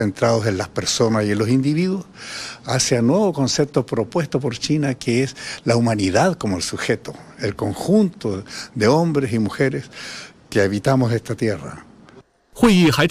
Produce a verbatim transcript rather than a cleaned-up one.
centrados en las personas y en los individuos, hacia un nuevo concepto propuesto por China, que es la humanidad como el sujeto, el conjunto de hombres y mujeres que habitamos esta tierra. 会议还